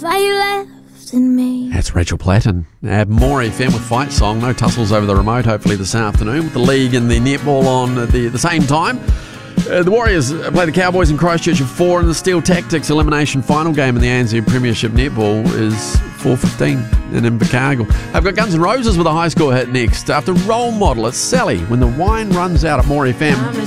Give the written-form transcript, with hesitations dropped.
they left in me. That's Rachel Platten. More FM with Fight Song. No tussles over the remote, hopefully this afternoon, with the league and the netball on at the same time. The Warriors play the Cowboys in Christchurch at 4, and the Steel Tactics elimination final game in the ANZ Premiership Netball is 4:15 in Invercargill. I've got Guns N' Roses with a high score hit next. After Role Model, it's Sally, When the Wine Runs Out at More FM.